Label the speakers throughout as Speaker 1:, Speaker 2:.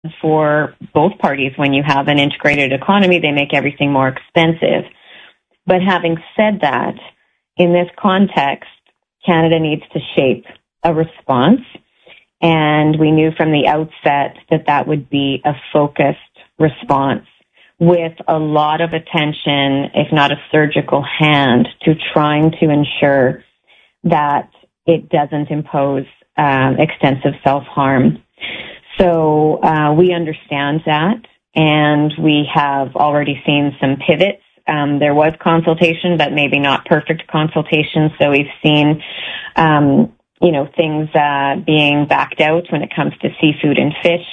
Speaker 1: for both parties. When you have an integrated economy, they make everything more expensive. But having said that, in this context, Canada needs to shape a response. And we knew from the outset that that would be a focused response with a lot of attention, if not a surgical hand, to trying to ensure that it doesn't impose extensive self-harm. So we understand that, and we have already seen some pivots. There was consultation, but maybe not perfect consultation. So we've seen, things being backed out when it comes to seafood and fish,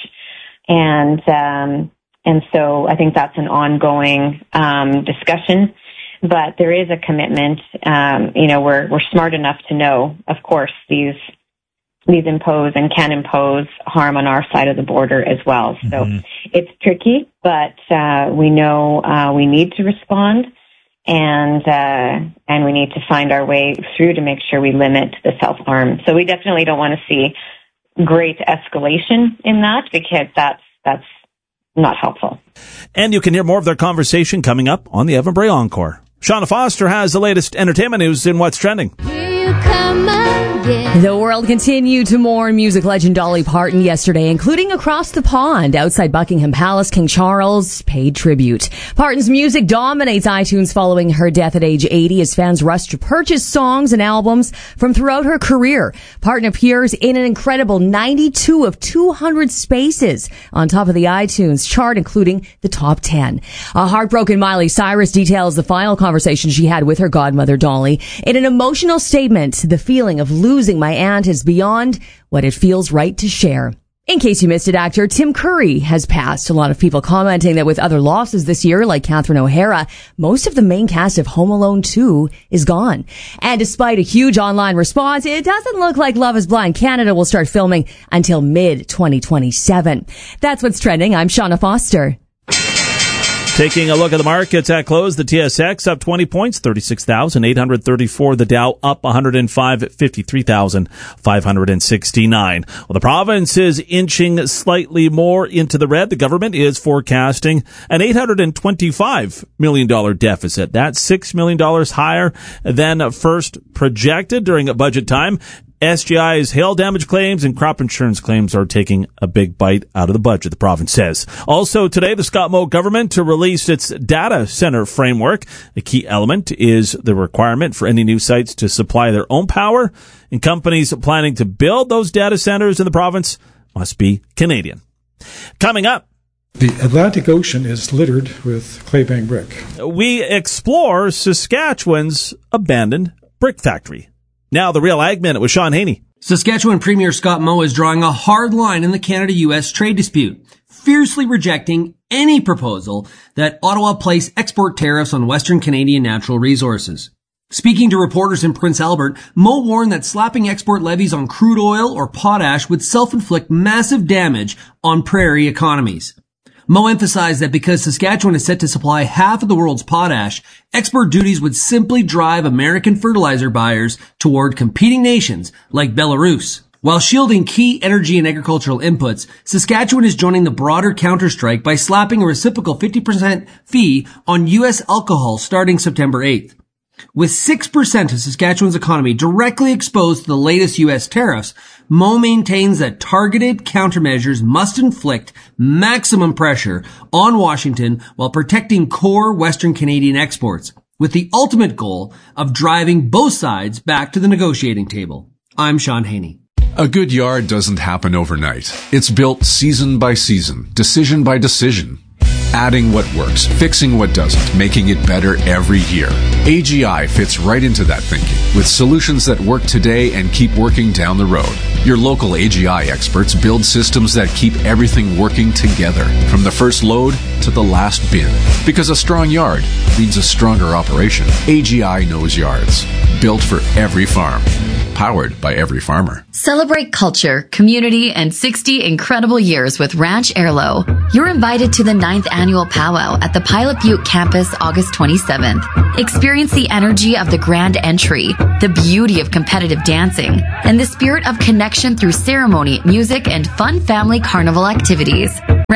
Speaker 1: and so I think that's an ongoing discussion. But there is a commitment. We're smart enough to know, of course, these impose and can impose harm on our side of the border as well. So it's tricky, but we know we need to respond, and we need to find our way through to make sure we limit the self-harm. So we definitely don't want to see great escalation in that, because that's not helpful.
Speaker 2: And you can hear more of their conversation coming up on the Evan Bray Encore. Shauna Foster has the latest entertainment news in What's Trending.
Speaker 3: Here you come again.
Speaker 4: The world continued to mourn music legend Dolly Parton yesterday, including across the pond outside Buckingham Palace. King Charles paid tribute. Parton's music dominates iTunes following her death at age 80 as fans rush to purchase songs and albums from throughout her career. Parton appears in an incredible 92 of 200 spaces on top of the iTunes chart, including the top 10. A heartbroken Miley Cyrus details the final conversation she had with her godmother Dolly. In an emotional statement, the feeling of losing my aunt is beyond what it feels right to share. In case you missed it, actor Tim Curry has passed. A lot of people commenting that with other losses this year, like Catherine O'Hara, most of the main cast of Home Alone 2 is gone. And despite a huge online response, it doesn't look like Love is Blind Canada will start filming until mid-2027. That's what's trending. I'm Shauna Foster.
Speaker 2: Taking a look at the markets at close, the TSX up 20 points, 36,834. The Dow up 105 at 53,569. Well, the province is inching slightly more into the red. The government is forecasting an $825 million deficit. That's $6 million higher than first projected during budget time. SGI's hail damage claims and crop insurance claims are taking a big bite out of the budget, the province says. Also today, the Scott Moe government to release its data center framework. The key element is the requirement for any new sites to supply their own power, and companies planning to build those data centers in the province must be Canadian. Coming up,
Speaker 5: the Atlantic Ocean is littered with claybank brick.
Speaker 2: We explore Saskatchewan's abandoned brick factory. Now, the Real Ag Minute with Sean Haney.
Speaker 6: Saskatchewan Premier Scott Moe is drawing a hard line in the Canada-U.S. trade dispute, fiercely rejecting any proposal that Ottawa place export tariffs on Western Canadian natural resources. Speaking to reporters in Prince Albert, Moe warned that slapping export levies on crude oil or potash would self-inflict massive damage on prairie economies. Moe emphasized that because Saskatchewan is set to supply half of the world's potash, export duties would simply drive American fertilizer buyers toward competing nations like Belarus. While shielding key energy and agricultural inputs, Saskatchewan is joining the broader counterstrike by slapping a reciprocal 50% fee on U.S. alcohol starting September 8th. With 6% of Saskatchewan's economy directly exposed to the latest U.S. tariffs, Moe maintains that targeted countermeasures must inflict maximum pressure on Washington while protecting core Western Canadian exports, with the ultimate goal of driving both sides back to the negotiating table. I'm Sean Haney.
Speaker 7: A good yard doesn't happen overnight. It's built season by season, decision by decision. Adding what works, fixing what doesn't, making it better every year. AGI fits right into that thinking, with solutions that work today and keep working down the road. Your local AGI experts build systems that keep everything working together, from the first load to the last bin. Because a strong yard means a stronger operation. AGI knows yards. Built for every farm. Powered by every farmer.
Speaker 8: Celebrate culture, community, and 60 incredible years with Ranch Airlo. You're invited to the 9th annual powwow at the Pilot Butte campus August 27th. Experience the energy of the grand entry, the beauty of competitive dancing, and the spirit of connection through ceremony, music, and fun family carnival activities.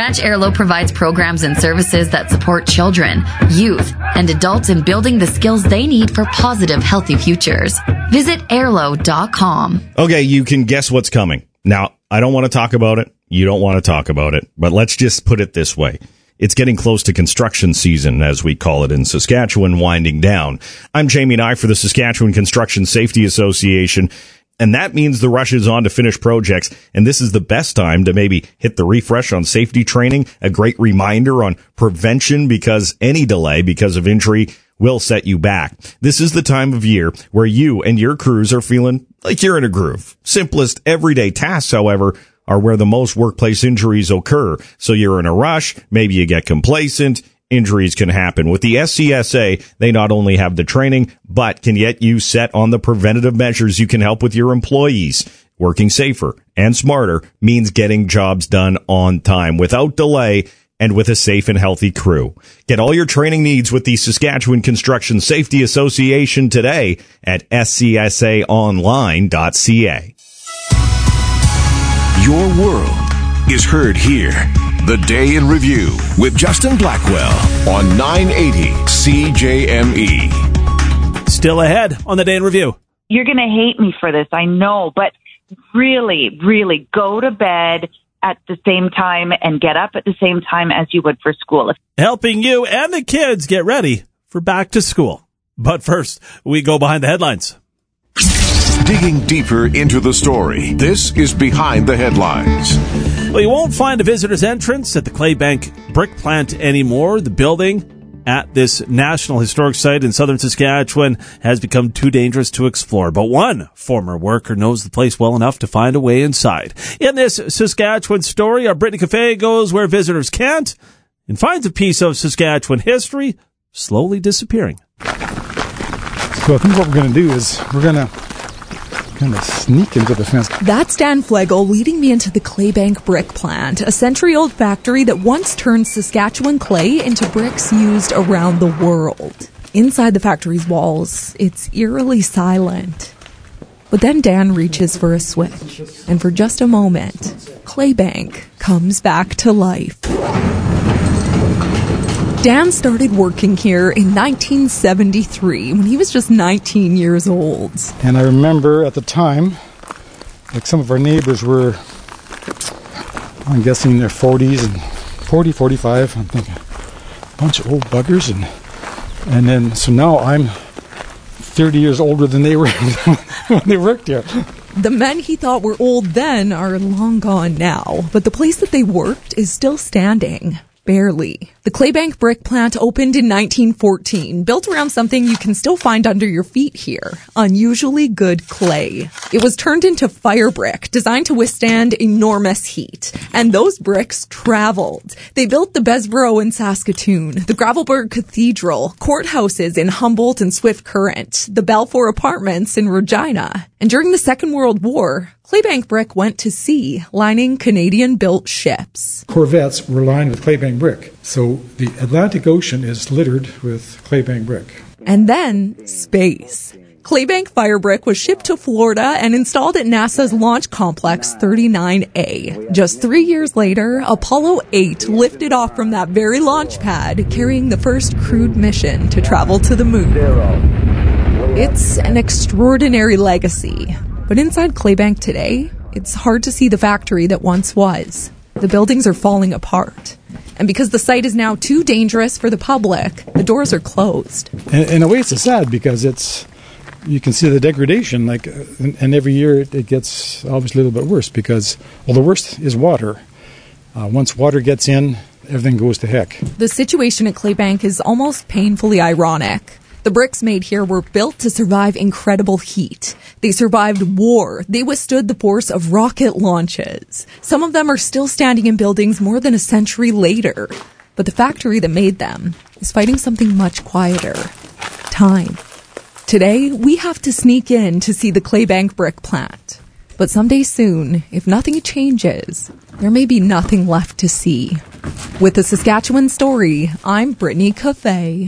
Speaker 8: Ranch Airlo provides programs and services that support children, youth, and adults in building the skills they need for positive, healthy futures. Visit airlo.com.
Speaker 9: Okay, you can guess what's coming. Now, I don't want to talk about it. You don't want to talk about it. But let's just put it this way. It's getting close to construction season, as we call it in Saskatchewan, winding down. I'm Jamie Nye for the Saskatchewan Construction Safety Association. And that means the rush is on to finish projects, and this is the best time to maybe hit the refresh on safety training, a great reminder on prevention, because any delay because of injury will set you back. This is the time of year where you and your crews are feeling like you're in a groove. Simplest everyday tasks, however, are where the most workplace injuries occur. So you're in a rush, maybe you get complacent, injuries can happen. With the SCSA, they not only have the training, but can get you set on the preventative measures you can help with your employees. Working safer and smarter means getting jobs done on time, without delay, and with a safe and healthy crew. Get all your training needs with the Saskatchewan Construction Safety Association today at scsaonline.ca.
Speaker 10: Your world is heard here. The Day in Review with Justin Blackwell on 980 CJME.
Speaker 2: Still ahead on the Day in Review.
Speaker 11: You're going to hate me for this, I know, but really, really go to bed at the same time and get up at the same time as you would for school.
Speaker 2: Helping you and the kids get ready for back to school. But first, we go behind the headlines.
Speaker 10: Digging deeper into the story, this is Behind the Headlines.
Speaker 2: Well, you won't find a visitor's entrance at the Claybank brick plant anymore. The building at this National Historic Site in southern Saskatchewan has become too dangerous to explore. But one former worker knows the place well enough to find a way inside. In this Saskatchewan story, our Brittany Cafe goes where visitors can't and finds a piece of Saskatchewan history slowly disappearing.
Speaker 5: So I think what we're going to do is we're going to kind of sneak into the fence.
Speaker 12: That's Dan Flegel leading me into the Claybank brick plant, a century-old factory that once turned Saskatchewan clay into bricks used around the world. Inside the factory's walls, it's eerily silent. But then Dan reaches for a switch, and for just a moment, Claybank comes back to life. Dan started working here in 1973 when he was just 19 years old.
Speaker 5: And I remember at the time, like some of our neighbors were, I'm guessing in their 40s and 40, 45. I'm thinking, a bunch of old buggers. And then, so now I'm 30 years older than they were when they worked here.
Speaker 12: The men he thought were old then are long gone now, but the place that they worked is still standing. Barely. The Claybank brick plant opened in 1914, built around something you can still find under your feet here, unusually good clay. It was turned into fire brick, designed to withstand enormous heat. And those bricks traveled. They built the Bessborough in Saskatoon, the Gravelbourg Cathedral, courthouses in Humboldt and Swift Current, the Balfour Apartments in Regina. And during the Second World War, Claybank brick went to sea, lining Canadian-built ships.
Speaker 5: Corvettes were lined with Claybank brick. So the Atlantic Ocean is littered with Claybank brick.
Speaker 12: And then, space. Claybank fire brick was shipped to Florida and installed at NASA's Launch Complex 39A. Just 3 years later, Apollo 8 lifted off from that very launch pad, carrying the first crewed mission to travel to the moon. It's an extraordinary legacy. But inside Claybank today, it's hard to see the factory that once was. The buildings are falling apart. And because the site is now too dangerous for the public, the doors are closed.
Speaker 5: And in a way, it's sad because you can see the degradation, and every year it gets obviously a little bit worse because, well, the worst is water. Once water gets in, everything goes to heck.
Speaker 12: The situation at Claybank is almost painfully ironic. The bricks made here were built to survive incredible heat. They survived war. They withstood the force of rocket launches. Some of them are still standing in buildings more than a century later. But the factory that made them is fighting something much quieter. Time. Today, we have to sneak in to see the Claybank brick plant. But someday soon, if nothing changes, there may be nothing left to see. With the Saskatchewan Story, I'm Brittany Cafe.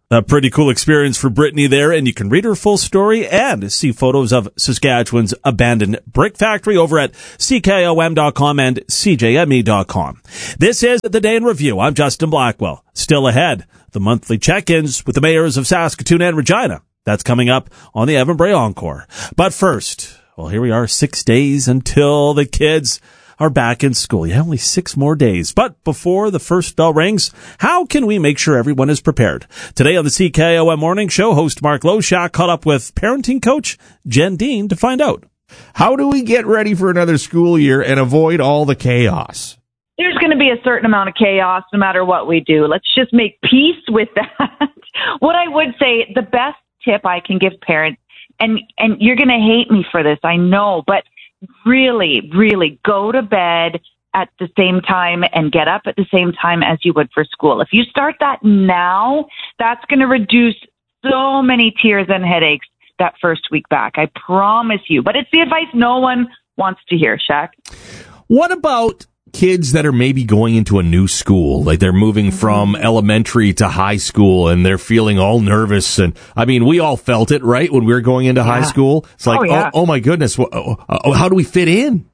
Speaker 2: A pretty cool experience for Brittany there, and you can read her full story and see photos of Saskatchewan's abandoned brick factory over at CKOM.com and CJME.com. This is The Day in Review. I'm Justin Blackwell. Still ahead, the monthly check-ins with the mayors of Saskatoon and Regina. That's coming up on the Evan Bray Encore. But first, well, here we are, 6 days until the kids are back in school. Yeah, only 6 more days. But before the first bell rings, how can we make sure everyone is prepared? Today on the CKOM Morning Show, host Mark Loshak caught up with parenting coach Jen Dean to find out.
Speaker 13: How do we get ready for another school year and avoid all the chaos?
Speaker 11: There's going to be a certain amount of chaos no matter what we do. Let's just make peace with that. What I would say, the best tip I can give parents, and you're going to hate me for this, I know, but really, really go to bed at the same time and get up at the same time as you would for school. If you start that now, that's going to reduce so many tears and headaches that first week back. I promise you. But it's the advice no one wants to hear, Shaq.
Speaker 13: What about kids that are maybe going into a new school, like they're moving from elementary to high school and they're feeling all nervous? And I mean, we all felt it, right? When we were going into high school, it's like, oh my goodness, how do we fit in?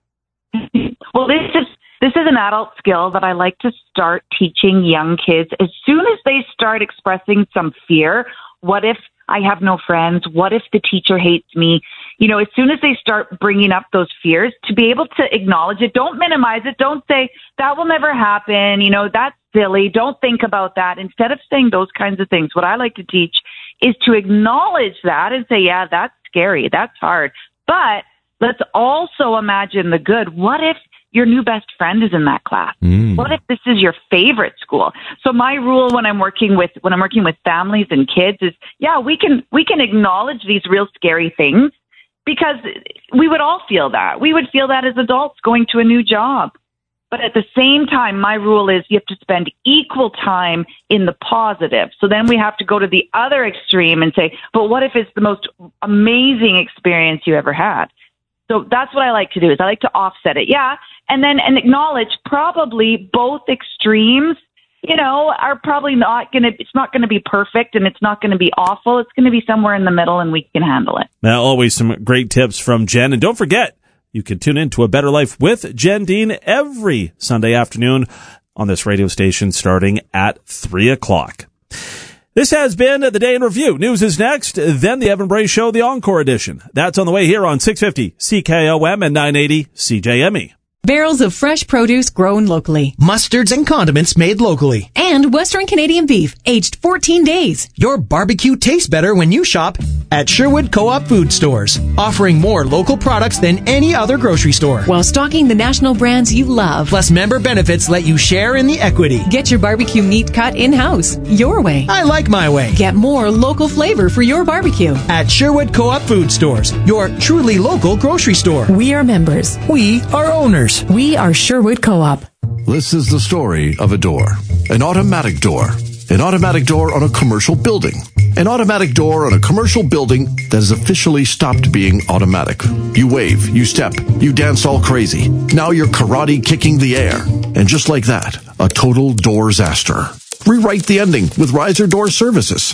Speaker 11: Well, this is an adult skill that I like to start teaching young kids as soon as they start expressing some fear. What if I have no friends? What if the teacher hates me? You know, as soon as they start bringing up those fears, to be able to acknowledge it, don't minimize it. Don't say, that will never happen. You know, that's silly. Don't think about that. Instead of saying those kinds of things, what I like to teach is to acknowledge that and say, yeah, that's scary. That's hard. But let's also imagine the good. What if your new best friend is in that class? What if this is your favorite school? So my rule when I'm working with families and kids is, yeah, we can acknowledge these real scary things, because we would all feel that. We would feel that as adults going to a new job. But at the same time, my rule is you have to spend equal time in the positive. So then we have to go to the other extreme and say, but what if it's the most amazing experience you ever had? So that's what I like to do, is I like to offset it. Yeah. And acknowledge probably both extremes, you know, are probably it's not going to be perfect and it's not going to be awful. It's going to be somewhere in the middle and we can handle it.
Speaker 2: Now, always some great tips from Jen. And don't forget, you can tune in to A Better Life with Jen Dean every Sunday afternoon on this radio station starting at 3:00. This has been The Day in Review. News is next, then the Evan Bray Show, the Encore edition. That's on the way here on 650 CKOM and 980 CJME.
Speaker 14: Barrels of fresh produce grown locally.
Speaker 15: Mustards and condiments made locally.
Speaker 14: And Western Canadian beef, aged 14 days.
Speaker 15: Your barbecue tastes better when you shop at Sherwood Co-op Food Stores, offering more local products than any other grocery store,
Speaker 14: while stocking the national brands you love.
Speaker 15: Plus, member benefits let you share in the equity.
Speaker 14: Get your barbecue meat cut in-house, your way.
Speaker 15: I like my way.
Speaker 14: Get more local flavor for your barbecue
Speaker 15: at Sherwood Co-op Food Stores, your truly local grocery store.
Speaker 14: We are members.
Speaker 15: We are owners.
Speaker 14: We are Sherwood Co-op.
Speaker 10: This is the story of a door. An automatic door. An automatic door on a commercial building. An automatic door on a commercial building that has officially stopped being automatic. You wave, you step, you dance all crazy. Now you're karate kicking the air. And just like that, a total door-zaster. Rewrite the ending with Riser Door Services.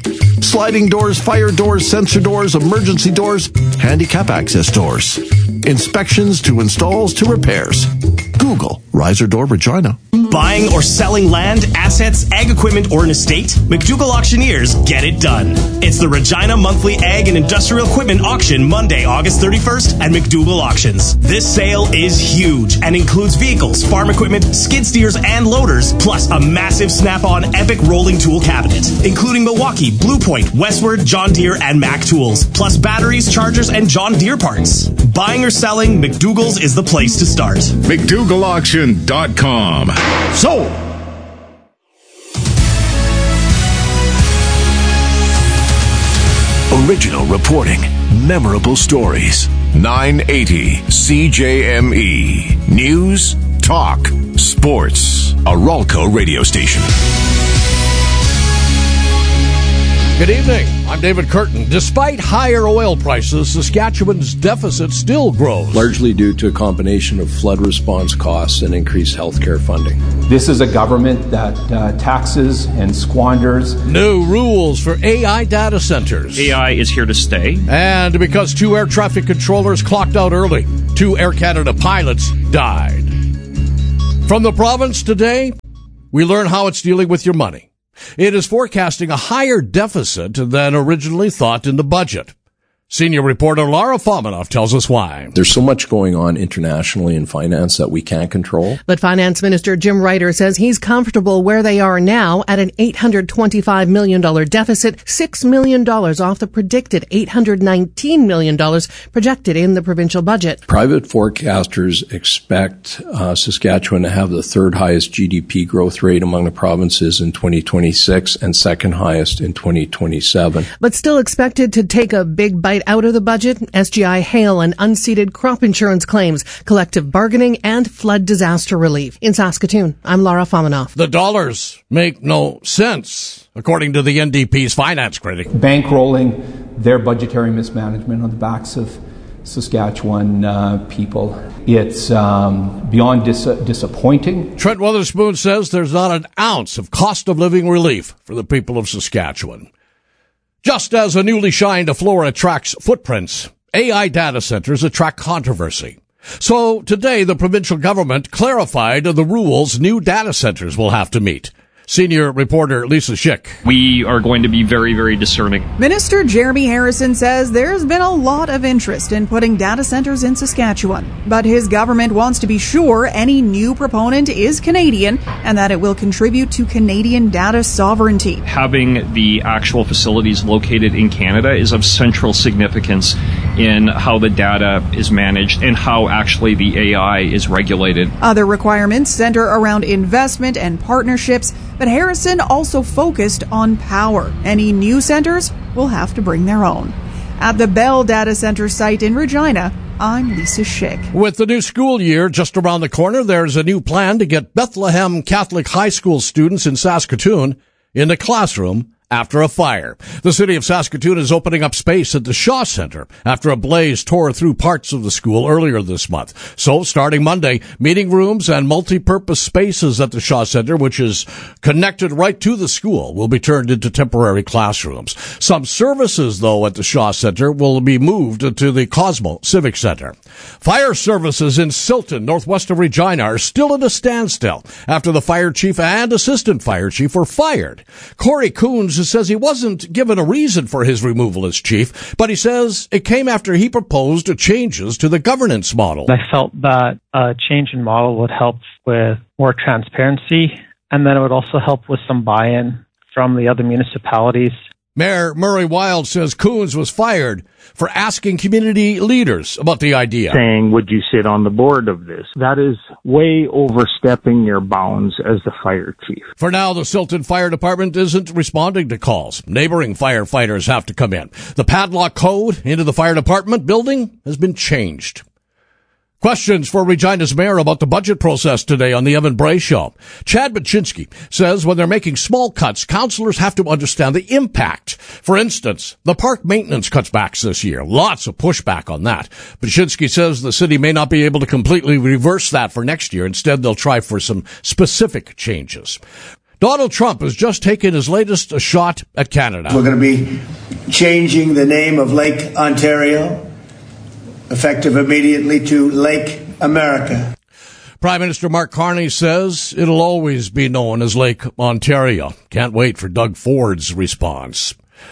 Speaker 10: Sliding doors, fire doors, sensor doors, emergency doors, handicap access doors. Inspections to installs to repairs. Google Riser Door Regina.
Speaker 16: Buying or selling land, assets, ag equipment, or an estate? McDougall Auctioneers get it done. It's the Regina Monthly Ag and Industrial Equipment Auction Monday, August 31st at McDougall Auctions. This sale is huge and includes vehicles, farm equipment, skid steers, and loaders, plus a massive snap-on epic rolling tool cabinet, including Milwaukee, Blue Point, Westward, John Deere, and Mac tools, plus batteries, chargers, and John Deere parts. Buying or selling, McDougall's is the place to start.
Speaker 10: McDougallAuction.com.
Speaker 13: Sold!
Speaker 10: Original reporting. Memorable stories. 980 CJME. News, talk, sports. A Ralco radio station.
Speaker 17: Good evening. I'm David Curtin. Despite higher oil prices, Saskatchewan's deficit still grows.
Speaker 18: Largely due to a combination of flood response costs and increased healthcare funding.
Speaker 19: This is a government that taxes and squanders.
Speaker 17: New rules for AI data centers.
Speaker 20: AI is here to stay.
Speaker 17: And because 2 air traffic controllers clocked out early, 2 Air Canada pilots died. From the province today, we learn how it's dealing with your money. It is forecasting a higher deficit than originally thought in the budget. Senior reporter Laura Fominov tells us why.
Speaker 18: There's so much going on internationally in finance that we can't control.
Speaker 21: But Finance Minister Jim Ryder says he's comfortable where they are now at an $825 million deficit, $6 million off the predicted $819 million projected in the provincial budget.
Speaker 18: Private forecasters expect Saskatchewan to have the 3rd highest GDP growth rate among the provinces in 2026 and 2nd highest in 2027.
Speaker 21: But still expected to take a big bite out of the budget, SGI hail and unceded crop insurance claims, collective bargaining, and flood disaster relief. In Saskatoon, I'm Laura Fominov.
Speaker 17: The dollars make no sense, according to the NDP's finance critic.
Speaker 19: Bankrolling their budgetary mismanagement on the backs of Saskatchewan people. It's beyond disappointing.
Speaker 17: Trent Weatherspoon says there's not an ounce of cost of living relief for the people of Saskatchewan. Just as a newly shined floor attracts footprints, AI data centers attract controversy. So today, the provincial government clarified the rules new data centers will have to meet. Senior reporter Lisa Schick.
Speaker 20: We are going to be very, very discerning.
Speaker 22: Minister Jeremy Harrison says there's been a lot of interest in putting data centers in Saskatchewan, but his government wants to be sure any new proponent is Canadian and that it will contribute to Canadian data sovereignty.
Speaker 20: Having the actual facilities located in Canada is of central significance in how the data is managed and how actually the AI is regulated.
Speaker 22: Other requirements center around investment and partnerships, but Harrison also focused on power. Any new centers will have to bring their own. At the Bell Data Center site in Regina, I'm Lisa Schick.
Speaker 17: With the new school year just around the corner, there's a new plan to get Bethlehem Catholic High School students in Saskatoon in the classroom after a fire. The city of Saskatoon is opening up space at the Shaw Center after a blaze tore through parts of the school earlier this month. So, starting Monday, meeting rooms and multi-purpose spaces at the Shaw Center, which is connected right to the school, will be turned into temporary classrooms. Some services, though, at the Shaw Center will be moved to the Cosmo Civic Center. Fire services in Silton, northwest of Regina, are still at a standstill after the fire chief and assistant fire chief were fired. Corey Coons says he wasn't given a reason for his removal as chief, but he says it came after he proposed changes to the governance model.
Speaker 23: I felt that a change in model would help with more transparency, and then it would also help with some buy-in from the other municipalities.
Speaker 17: Mayor Murray Wild says Coons was fired for asking community leaders about the idea.
Speaker 24: Saying, would you sit on the board of this? That is way overstepping your bounds as the fire chief.
Speaker 17: For now, the Silton Fire Department isn't responding to calls. Neighboring firefighters have to come in. The padlock code into the fire department building has been changed. Questions for Regina's mayor about the budget process today on the Evan Bray Show. Chad Baczynski says when they're making small cuts, councillors have to understand the impact. For instance, the park maintenance cutbacks this year. Lots of pushback on that. Baczynski says the city may not be able to completely reverse that for next year. Instead, they'll try for some specific changes. Donald Trump has just taken his latest shot at Canada.
Speaker 25: We're going to be changing the name of Lake Ontario, effective immediately, to Lake America.
Speaker 17: Prime Minister Mark Carney says it'll always be known as Lake Ontario. Can't wait for Doug Ford's response.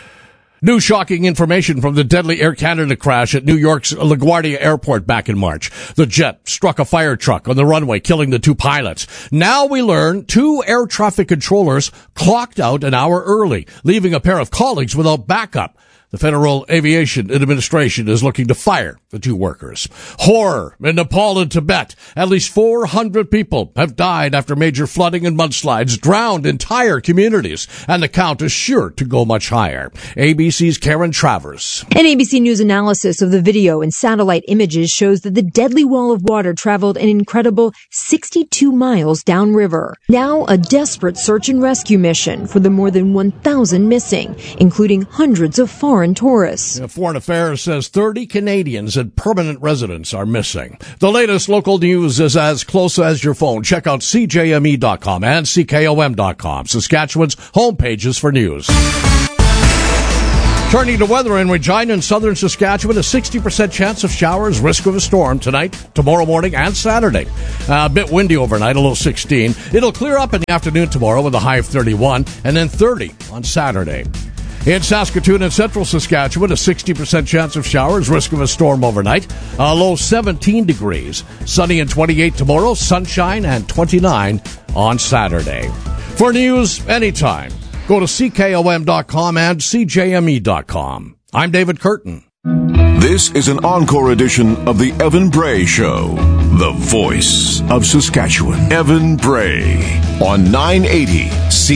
Speaker 17: New shocking information from the deadly Air Canada crash at New York's LaGuardia Airport back in March. The jet struck a fire truck on the runway, killing the 2 pilots. Now we learn 2 air traffic controllers clocked out an hour early, leaving a pair of colleagues without backup. The Federal Aviation Administration is looking to fire the two workers. Horror in Nepal and Tibet. At least 400 people have died after major flooding and mudslides drowned entire communities, and the count is sure to go much higher. ABC's Karen Travers.
Speaker 1: An ABC News analysis of the video and satellite images shows that the deadly wall of water traveled an incredible 62 miles downriver. Now a desperate search and rescue mission for the more than 1,000 missing, including hundreds of foreign tourists.
Speaker 17: Foreign Affairs says 30 Canadians and permanent residents are missing. The latest local news is as close as your phone. Check out CJME.com and CKOM.com, Saskatchewan's homepages for news. Turning to weather in Regina and southern Saskatchewan, a 60% chance of showers, risk of a storm tonight, tomorrow morning, and Saturday. A bit windy overnight, a low 16. It'll clear up in the afternoon tomorrow with a high of 31, and then 30 on Saturday. In Saskatoon and central Saskatchewan, a 60% chance of showers, risk of a storm overnight, a low 17 degrees. Sunny and 28 tomorrow, sunshine and 29 on Saturday. For news anytime, go to CKOM.com and CJME.com. I'm David Curtin.
Speaker 3: This is an encore edition of the Evan Bray Show, the voice of Saskatchewan. Evan Bray on 980 C.